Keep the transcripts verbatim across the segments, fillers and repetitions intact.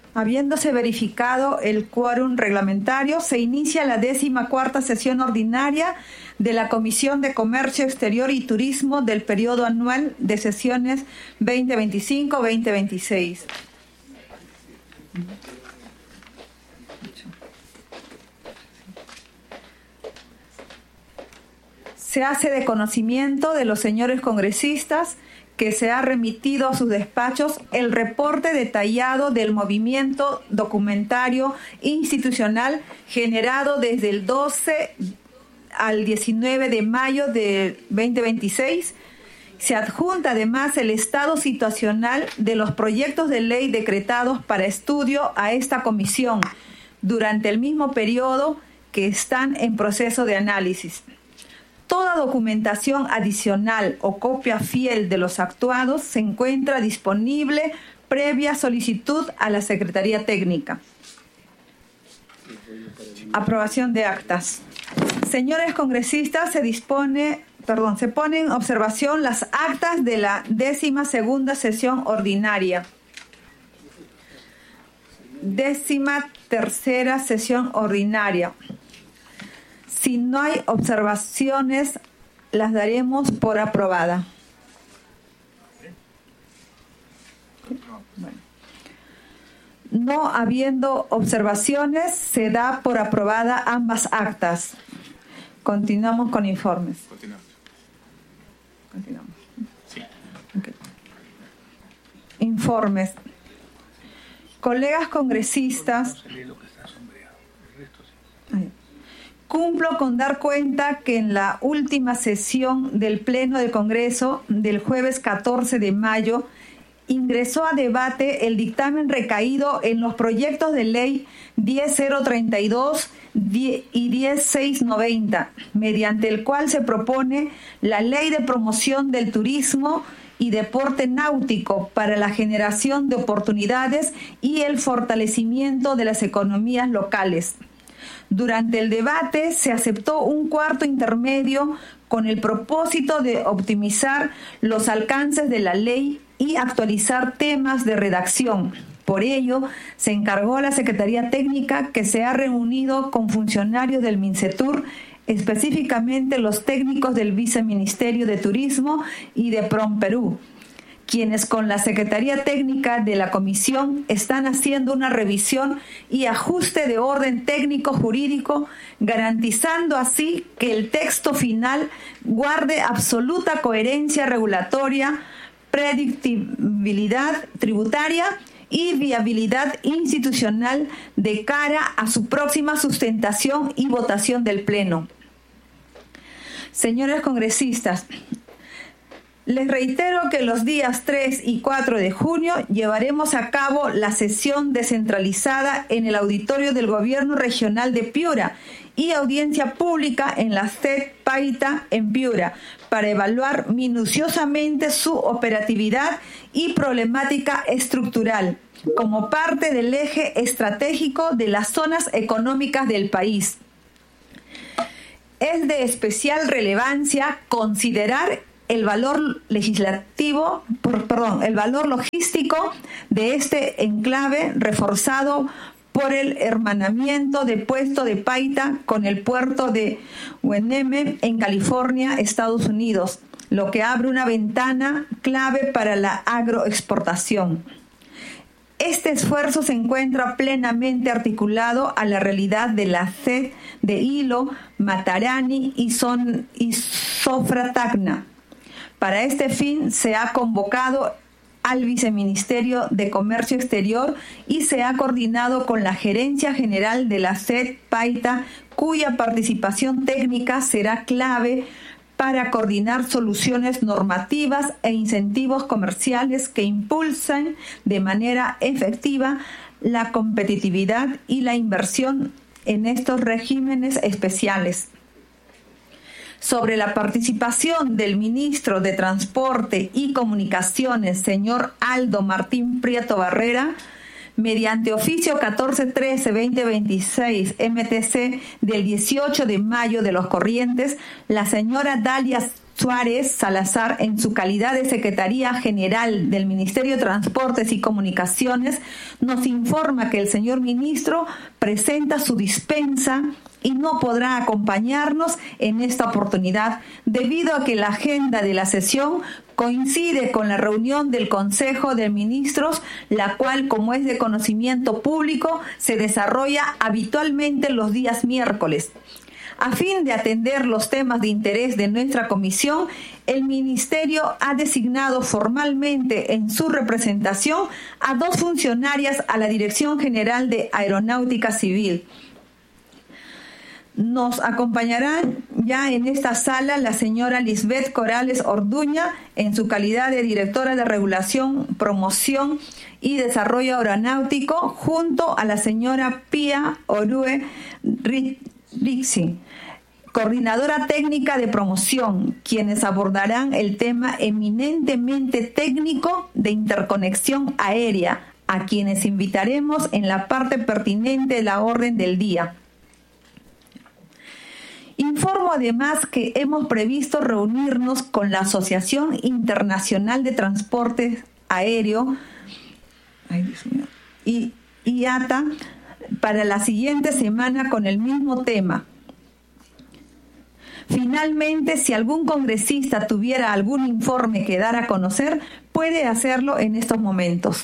Habiéndose verificado el quórum reglamentario, se inicia la décima cuarta sesión ordinaria de la Comisión de Comercio Exterior y Turismo del periodo anual de sesiones veinte veinticinco veinte veintiséis. Se hace de conocimiento de los señores congresistas que se ha remitido a sus despachos el reporte detallado del movimiento documentario institucional generado desde el doce al diecinueve de mayo de veinte veintiséis. Se adjunta además el estado situacional de los proyectos de ley decretados para estudio a esta comisión durante el mismo periodo que están en proceso de análisis. Toda documentación adicional o copia fiel de los actuados se encuentra disponible previa solicitud a la Secretaría Técnica. Aprobación de actas. Señores congresistas, se dispone, perdón, se pone en observación las actas de la décima segunda sesión ordinaria. Décima tercera sesión ordinaria. Si no hay observaciones, las daremos por aprobada. Bueno. No habiendo observaciones, se da por aprobada ambas actas. Continuamos con informes. Continuamos. Continuamos. Sí. Okay. Informes. Colegas congresistas. Ay. Cumplo con dar cuenta que en la última sesión del Pleno del Congreso del jueves catorce de mayo ingresó a debate el dictamen recaído en los proyectos de ley diez mil treinta y dos y diez mil seiscientos noventa, mediante el cual se propone la Ley de Promoción del Turismo y Deporte Náutico para la generación de oportunidades y el fortalecimiento de las economías locales. Durante el debate se aceptó un cuarto intermedio con el propósito de optimizar los alcances de la ley y actualizar temas de redacción. Por ello, se encargó a la Secretaría Técnica, que se ha reunido con funcionarios del MINCETUR, específicamente los técnicos del Viceministerio de Turismo y de PROMPERÚ, quienes con la Secretaría Técnica de la Comisión están haciendo una revisión y ajuste de orden técnico-jurídico, garantizando así que el texto final guarde absoluta coherencia regulatoria, predictibilidad tributaria y viabilidad institucional de cara a su próxima sustentación y votación del Pleno. Señores congresistas, les reitero que los días tres y cuatro de junio llevaremos a cabo la sesión descentralizada en el auditorio del Gobierno Regional de Piura y audiencia pública en la S E D Paita en Piura para evaluar minuciosamente su operatividad y problemática estructural como parte del eje estratégico de las zonas económicas del país. Es de especial relevancia considerar el valor legislativo, por, perdón, el valor logístico de este enclave reforzado por el hermanamiento de Puesto de Paita con el puerto de Hueneme en California, Estados Unidos, lo que abre una ventana clave para la agroexportación. Este esfuerzo se encuentra plenamente articulado a la realidad de la S E D de Hilo, Matarani y, Son, y Sofra-Tacna. Para este fin se ha convocado al Viceministerio de Comercio Exterior y se ha coordinado con la Gerencia General de la S E D Paita, cuya participación técnica será clave para coordinar soluciones normativas e incentivos comerciales que impulsen de manera efectiva la competitividad y la inversión en estos regímenes especiales. Sobre la participación del ministro de Transporte y Comunicaciones, señor Aldo Martín Prieto Barrera, mediante oficio catorce trece veinte veintiséis M T C del dieciocho de mayo de los corrientes, la señora Dalia Suárez Salazar, en su calidad de Secretaría General del Ministerio de Transportes y Comunicaciones, nos informa que el señor ministro presenta su dispensa y no podrá acompañarnos en esta oportunidad debido a que la agenda de la sesión coincide con la reunión del Consejo de Ministros, la cual, como es de conocimiento público, se desarrolla habitualmente los días miércoles. A fin de atender los temas de interés de nuestra comisión, el Ministerio ha designado formalmente en su representación a dos funcionarias a la Dirección General de Aeronáutica Civil. Nos acompañarán ya en esta sala la señora Lisbeth Corales Orduña, en su calidad de Directora de Regulación, Promoción y Desarrollo Aeronáutico, junto a la señora Pía Orue Rixi, Coordinadora Técnica de Promoción, quienes abordarán el tema eminentemente técnico de interconexión aérea, a quienes invitaremos en la parte pertinente de la orden del día. Informo además que hemos previsto reunirnos con la Asociación Internacional de Transporte Aéreo ay, Dios mío, y I A T A para la siguiente semana con el mismo tema. Finalmente, si algún congresista tuviera algún informe que dar a conocer, puede hacerlo en estos momentos.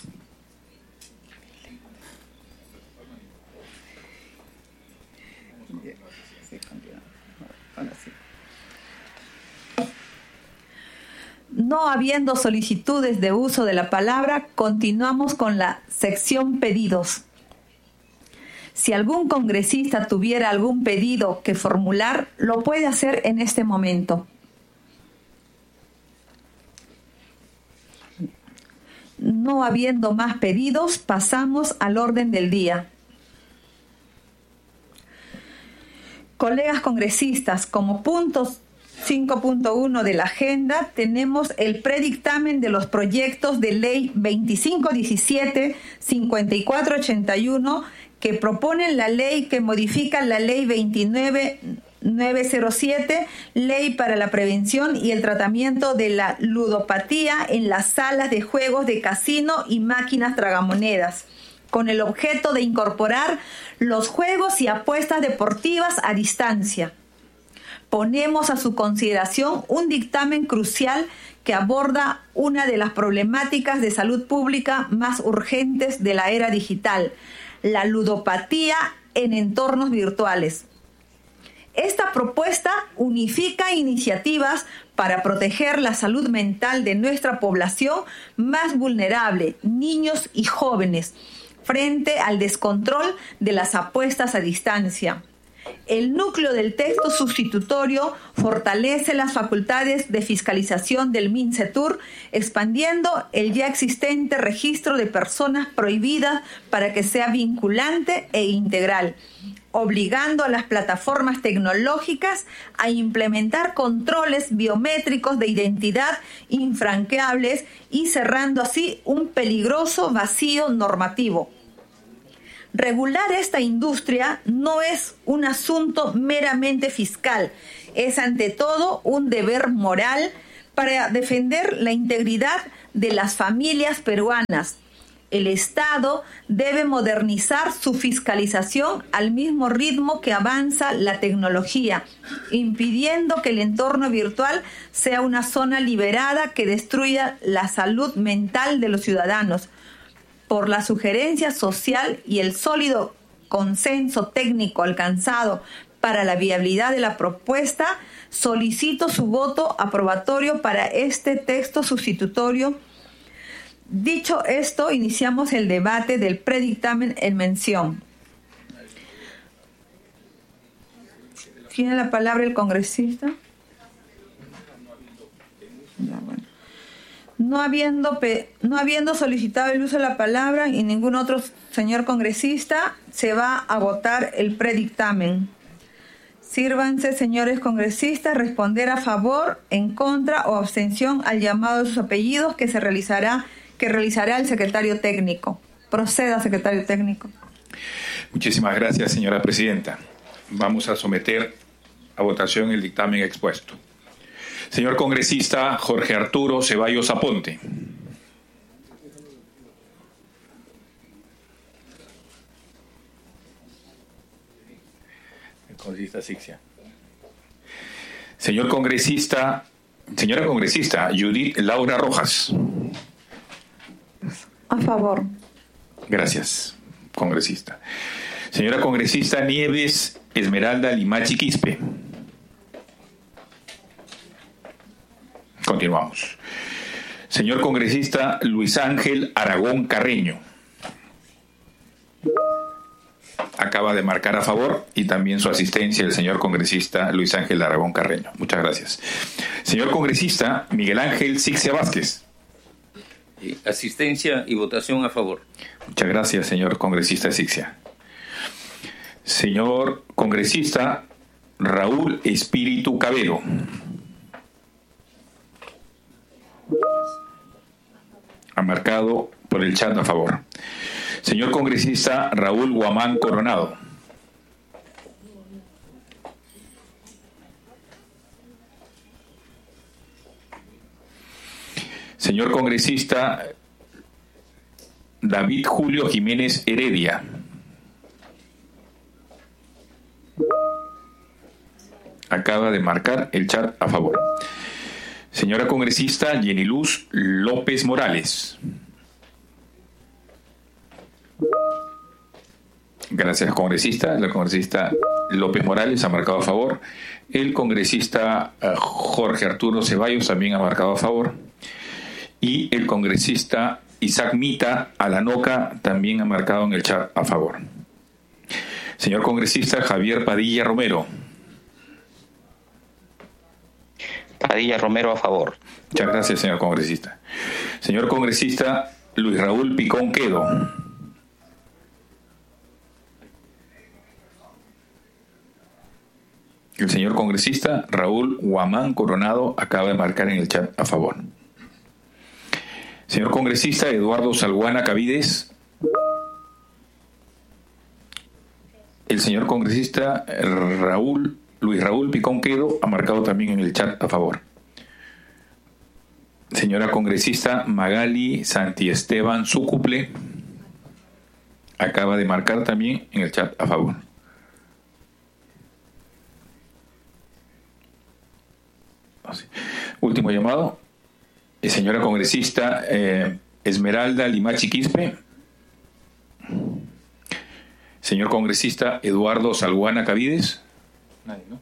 No habiendo solicitudes de uso de la palabra, continuamos con la sección pedidos. Si algún congresista tuviera algún pedido que formular, lo puede hacer en este momento. No habiendo más pedidos, pasamos al orden del día. Colegas congresistas, como puntos cinco punto uno de la agenda, tenemos el predictamen de los proyectos de ley veinticinco diecisiete, cincuenta y cuatro ochenta y uno, que proponen la ley que modifica la ley veintinueve mil novecientos siete, ley para la prevención y el tratamiento de la ludopatía en las salas de juegos de casino y máquinas tragamonedas, con el objeto de incorporar los juegos y apuestas deportivas a distancia. Ponemos a su consideración un dictamen crucial que aborda una de las problemáticas de salud pública más urgentes de la era digital, la ludopatía en entornos virtuales. Esta propuesta unifica iniciativas para proteger la salud mental de nuestra población más vulnerable, niños y jóvenes, frente al descontrol de las apuestas a distancia. El núcleo del texto sustitutorio fortalece las facultades de fiscalización del MINCETUR, expandiendo el ya existente registro de personas prohibidas para que sea vinculante e integral, obligando a las plataformas tecnológicas a implementar controles biométricos de identidad infranqueables y cerrando así un peligroso vacío normativo. Regular esta industria no es un asunto meramente fiscal, es ante todo un deber moral para defender la integridad de las familias peruanas. El Estado debe modernizar su fiscalización al mismo ritmo que avanza la tecnología, impidiendo que el entorno virtual sea una zona liberada que destruya la salud mental de los ciudadanos. Por la sugerencia social y el sólido consenso técnico alcanzado para la viabilidad de la propuesta, solicito su voto aprobatorio para este texto sustitutorio. Dicho esto, iniciamos el debate del predictamen en mención. ¿Tiene la palabra el congresista? Ya, bueno. No habiendo, no habiendo solicitado el uso de la palabra y ningún otro señor congresista, se va a votar el predictamen. Sírvanse, señores congresistas, responder a favor, en contra o abstención al llamado de sus apellidos que se realizará, que realizará el secretario técnico. Proceda, secretario técnico. Muchísimas gracias, señora presidenta. Vamos a someter a votación el dictamen expuesto. Señor congresista Jorge Arturo Ceballos Aponte. El congresista Asixia. Señor congresista, señora congresista Judith Laura Rojas. A favor. Gracias, congresista. Señora congresista Nieves Esmeralda Limachi Quispe. Continuamos. Señor congresista Luis Ángel Aragón Carreño. Acaba de marcar a favor y también su asistencia el señor congresista Luis Ángel Aragón Carreño. Muchas gracias. Señor congresista Miguel Ángel Sixia Vázquez. Asistencia y votación a favor. Muchas gracias, señor congresista Sixia. Señor congresista Raúl Espíritu Cabero. Ha marcado por el chat a favor. Señor congresista Raúl Guamán Coronado. Señor congresista David Julio Jiménez Heredia. Acaba de marcar el chat a favor. Señora congresista Yeniluz López Morales. Gracias, congresista. El congresista López Morales ha marcado a favor. El congresista uh, Jorge Arturo Ceballos también ha marcado a favor. Y el congresista Isaac Mita Alanoca también ha marcado en el chat a favor. Señor congresista Javier Padilla Romero. Padilla Romero a favor. Muchas gracias, señor congresista. Señor congresista Luis Raúl Picón Quedo. El señor congresista Raúl Guamán Coronado acaba de marcar en el chat a favor. Señor congresista Eduardo Salguana Cavides. El señor congresista Raúl Luis Raúl Picón Quedo ha marcado también en el chat a favor. Señora congresista Magali Santiesteban Sucuple acaba de marcar también en el chat a favor. Último llamado. Señora congresista eh, Esmeralda Limachi Quispe. Señor congresista Eduardo Salguana Cavides. Nadie, ¿no?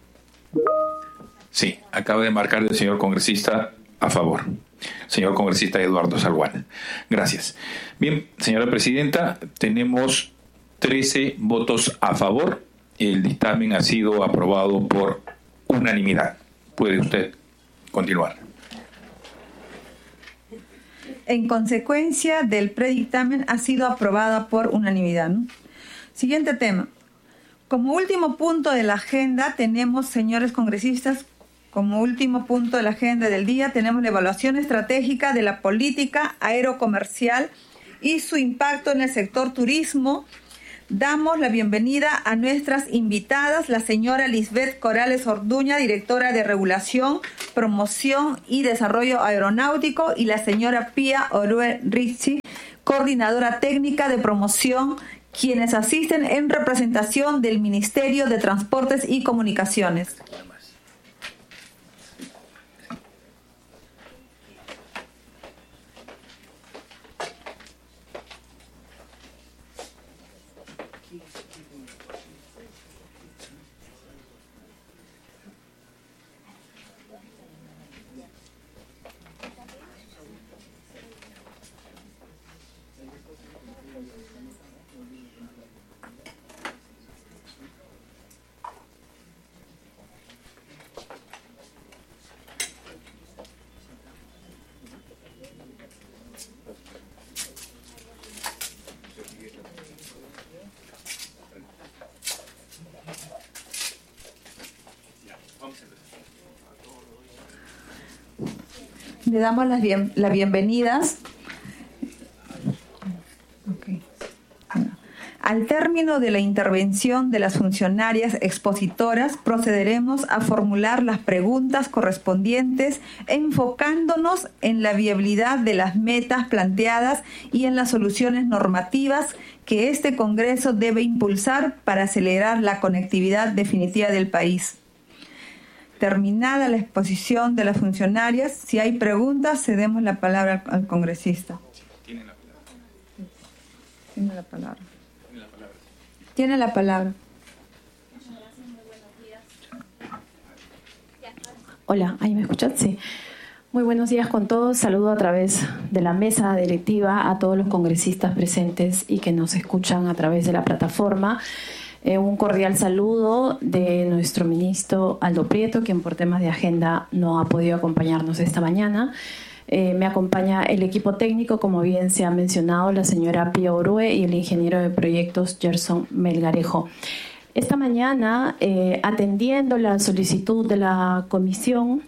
Sí, acaba de marcar el señor congresista a favor. Señor congresista Eduardo Salguana. Gracias. Bien, señora presidenta, tenemos trece votos a favor. El dictamen ha sido aprobado por unanimidad. Puede usted continuar. En consecuencia del predictamen ha sido aprobada por unanimidad, ¿no? Siguiente tema. Como último punto de la agenda tenemos, señores congresistas, como último punto de la agenda del día tenemos la evaluación estratégica de la política aerocomercial y su impacto en el sector turismo. Damos la bienvenida a nuestras invitadas, la señora Lisbeth Corales Orduña, directora de Regulación, Promoción y Desarrollo Aeronáutico, y la señora Pía Orue Ricci, coordinadora técnica de promoción, quienes asisten en representación del Ministerio de Transportes y Comunicaciones. Le damos las, bien, las bienvenidas okay. Al término de la intervención de las funcionarias expositoras, procederemos a formular las preguntas correspondientes, enfocándonos en la viabilidad de las metas planteadas y en las soluciones normativas que este Congreso debe impulsar para acelerar la conectividad definitiva del país. Terminada la exposición de las funcionarias, si hay preguntas, cedemos la palabra al congresista. Tiene la palabra. Tiene la palabra. Tiene la palabra. Hola, ¿ahí me escuchan? Sí. Muy buenos días con todos. Saludo a través de la mesa directiva a todos los congresistas presentes y que nos escuchan a través de la plataforma. Eh, un cordial saludo de nuestro ministro Aldo Prieto, quien por temas de agenda no ha podido acompañarnos esta mañana. Eh, me acompaña el equipo técnico, como bien se ha mencionado, la señora Pía Orue y el ingeniero de proyectos Gerson Melgarejo. Esta mañana, eh, atendiendo la solicitud de la comisión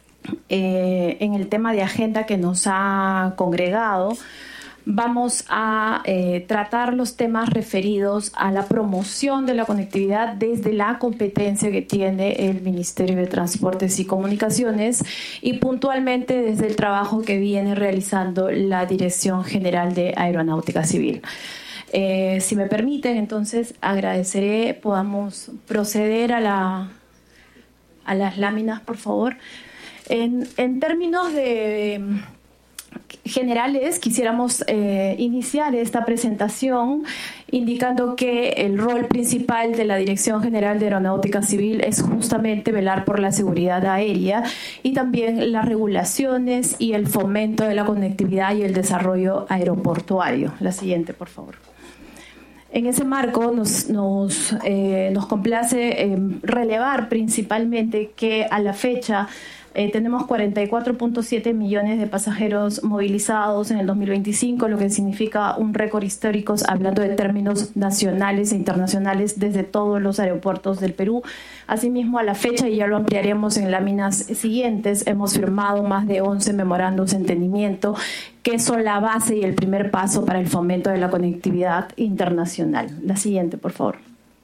eh, en el tema de agenda que nos ha congregado, vamos a eh, tratar los temas referidos a la promoción de la conectividad desde la competencia que tiene el Ministerio de Transportes y Comunicaciones y puntualmente desde el trabajo que viene realizando la Dirección General de Aeronáutica Civil. Eh, si me permiten, entonces agradeceré, podamos proceder a, la, a las láminas, por favor. En, en términos de generales, quisiéramos eh, iniciar esta presentación indicando que el rol principal de la Dirección General de Aeronáutica Civil es justamente velar por la seguridad aérea y también las regulaciones y el fomento de la conectividad y el desarrollo aeroportuario. La siguiente, por favor. En ese marco nos, nos, eh, nos complace eh, relevar principalmente que a la fecha Eh, tenemos cuarenta y cuatro punto siete millones de pasajeros movilizados en el dos mil veinticinco, lo que significa un récord histórico hablando de términos nacionales e internacionales desde todos los aeropuertos del Perú. Asimismo, a la fecha, y ya lo ampliaremos en láminas siguientes, hemos firmado más de once memorandos de entendimiento que son la base y el primer paso para el fomento de la conectividad internacional. La siguiente, por favor.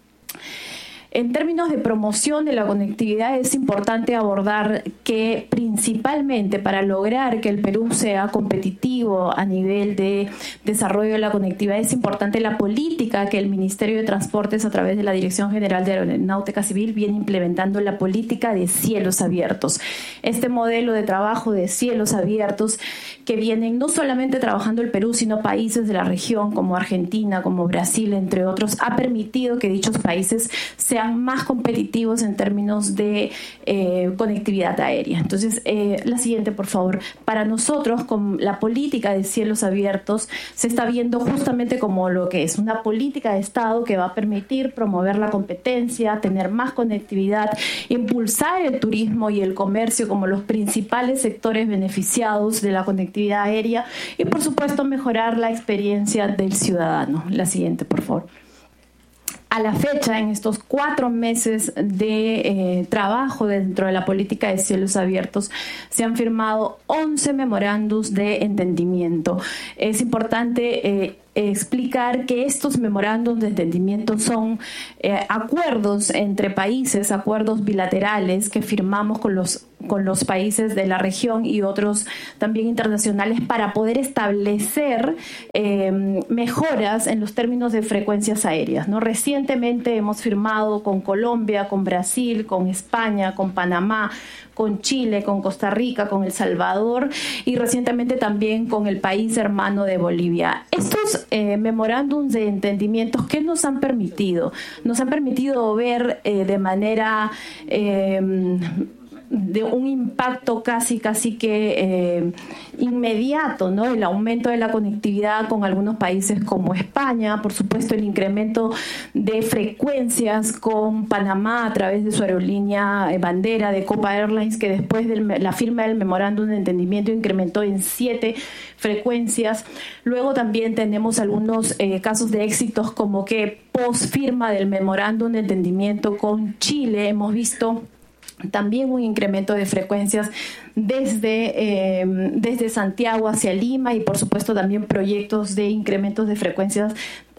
En términos de promoción de la conectividad es importante abordar que principalmente para lograr que el Perú sea competitivo a nivel de desarrollo de la conectividad es importante la política que el Ministerio de Transportes a través de la Dirección General de Aeronáutica Civil viene implementando, la política de cielos abiertos. Este modelo de trabajo de cielos abiertos que vienen no solamente trabajando el Perú, sino países de la región como Argentina, como Brasil, entre otros, ha permitido que dichos países sean más competitivos en términos de eh, conectividad aérea. Entonces, eh, la siguiente, por favor. Para nosotros, con la política de cielos abiertos, se está viendo justamente como lo que es una política de Estado que va a permitir promover la competencia, tener más conectividad, impulsar el turismo y el comercio como los principales sectores beneficiados de la conectividad aérea y, por supuesto, mejorar la experiencia del ciudadano. La siguiente, por favor. A la fecha, en estos cuatro meses de eh, trabajo dentro de la política de cielos abiertos, se han firmado once memorandos de entendimiento. Es importante eh, explicar que estos memorandos de entendimiento son eh, acuerdos entre países, acuerdos bilaterales que firmamos con los con los países de la región y otros también internacionales para poder establecer eh, mejoras en los términos de frecuencias aéreas, ¿no? Recientemente hemos firmado con Colombia, con Brasil, con España, con Panamá, con Chile, con Costa Rica, con El Salvador y recientemente también con el país hermano de Bolivia. Estos eh, memorándums de entendimientos, ¿qué nos han permitido? Nos han permitido ver eh, de manera eh, de un impacto casi casi que eh, inmediato, ¿no? El aumento de la conectividad con algunos países como España, por supuesto el incremento de frecuencias con Panamá a través de su aerolínea eh, bandera de Copa Airlines, que después de la firma del memorándum de entendimiento incrementó en siete frecuencias. Luego también tenemos algunos eh, casos de éxitos como que post firma del memorándum de entendimiento con Chile hemos visto también un incremento de frecuencias desde, eh, desde Santiago hacia Lima y por supuesto también proyectos de incrementos de frecuencias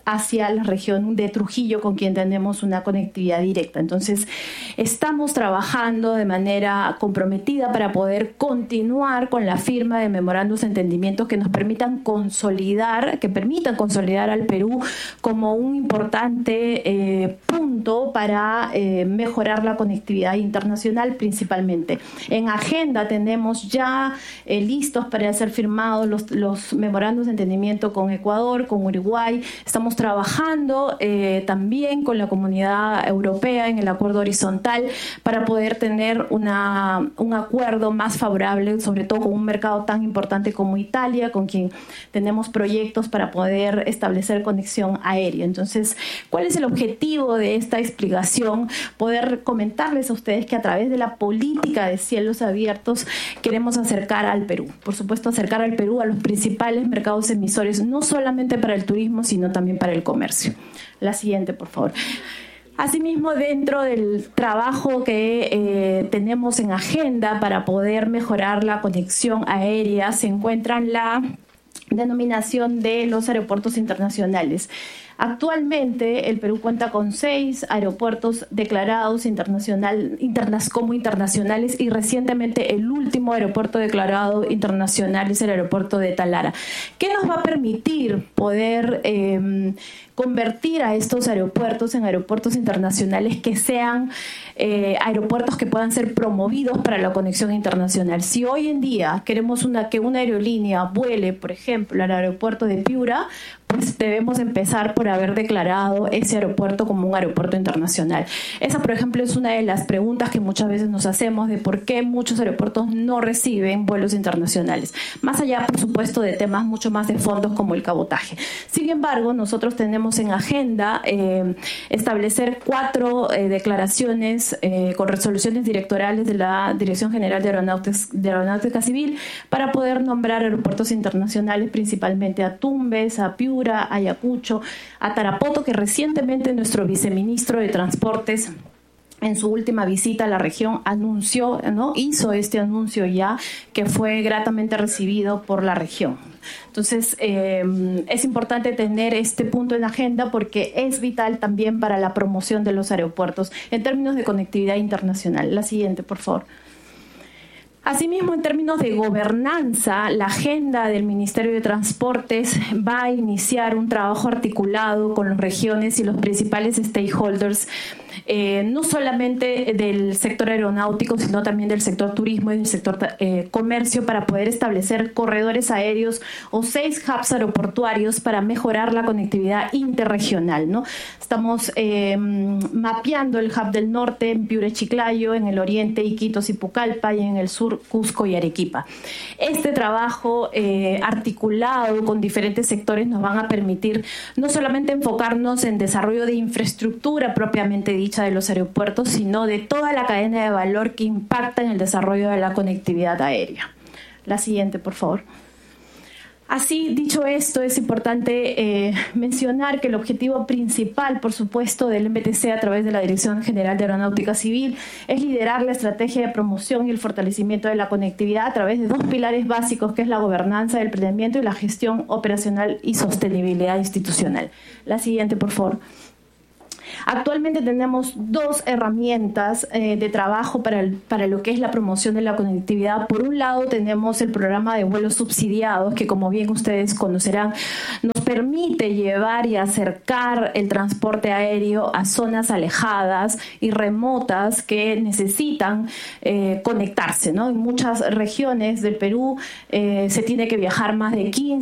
hacia la región de Trujillo, con quien tenemos una conectividad directa. Entonces, estamos trabajando de manera comprometida para poder continuar con la firma de memorandos de entendimiento que nos permitan consolidar, que permitan consolidar al Perú como un importante eh, punto para eh, mejorar la conectividad internacional principalmente. En agenda tenemos ya eh, listos para ser firmados los, los memorandos de entendimiento con Ecuador, con Uruguay. Estamos trabajando eh, también con la Comunidad Europea en el acuerdo horizontal para poder tener una, un acuerdo más favorable, sobre todo con un mercado tan importante como Italia, con quien tenemos proyectos para poder establecer conexión aérea. Entonces, ¿cuál es el objetivo de esta explicación? Poder comentarles a ustedes que a través de la política de cielos abiertos queremos acercar al Perú. Por supuesto, acercar al Perú a los principales mercados emisores, no solamente para el turismo, sino también para el comercio. La siguiente, por favor. Asimismo, dentro del trabajo que eh, tenemos en agenda para poder mejorar la conexión aérea, se encuentra la denominación de los aeropuertos internacionales. Actualmente, el Perú cuenta con seis aeropuertos declarados internacional, internas, como internacionales, y recientemente el último aeropuerto declarado internacional es el aeropuerto de Talara. ¿Qué nos va a permitir poder eh, convertir a estos aeropuertos en aeropuertos internacionales que sean eh, aeropuertos que puedan ser promovidos para la conexión internacional? Si hoy en día queremos una, que una aerolínea vuele, por ejemplo, al aeropuerto de Piura, pues debemos empezar por haber declarado ese aeropuerto como un aeropuerto internacional. Esa, por ejemplo, es una de las preguntas que muchas veces nos hacemos de por qué muchos aeropuertos no reciben vuelos internacionales. Más allá, por supuesto, de temas mucho más de fondos como el cabotaje. Sin embargo, nosotros tenemos en agenda eh, establecer cuatro eh, declaraciones eh, con resoluciones directorales de la Dirección General de Aeronáutica, de Aeronáutica Civil para poder nombrar aeropuertos internacionales, principalmente a Tumbes, a Piura, a Ayacucho, a Tarapoto, que recientemente nuestro viceministro de Transportes en su última visita a la región anunció, ¿no? hizo este anuncio ya, que fue gratamente recibido por la región. Entonces, eh, es importante tener este punto en la agenda porque es vital también para la promoción de los aeropuertos en términos de conectividad internacional. La siguiente, por favor. Asimismo, en términos de gobernanza, la agenda del Ministerio de Transportes va a iniciar un trabajo articulado con las regiones y los principales stakeholders, eh, no solamente del sector aeronáutico, sino también del sector turismo y del sector eh, comercio, para poder establecer corredores aéreos o seis hubs aeroportuarios para mejorar la conectividad interregional, ¿no? Estamos eh, mapeando el hub del norte en Piura y Chiclayo, en el oriente Iquitos y Pucallpa, y en el sur Cusco y Arequipa. Este trabajo eh, articulado con diferentes sectores nos van a permitir no solamente enfocarnos en desarrollo de infraestructura propiamente dicha de los aeropuertos, sino de toda la cadena de valor que impacta en el desarrollo de la conectividad aérea. La siguiente, por favor. Así, dicho esto, es importante eh, mencionar que el objetivo principal, por supuesto, del M T C a través de la Dirección General de Aeronáutica Civil es liderar la estrategia de promoción y el fortalecimiento de la conectividad a través de dos pilares básicos, que es la gobernanza del planeamiento y la gestión operacional y sostenibilidad institucional. La siguiente, por favor. Actualmente tenemos dos herramientas eh, de trabajo para, el, para lo que es la promoción de la conectividad. Por un lado, tenemos el programa de vuelos subsidiados, que, como bien ustedes conocerán, nos permite llevar y acercar el transporte aéreo a zonas alejadas y remotas que necesitan eh, conectarse, ¿no? En muchas regiones del Perú eh, se tiene que viajar más de quince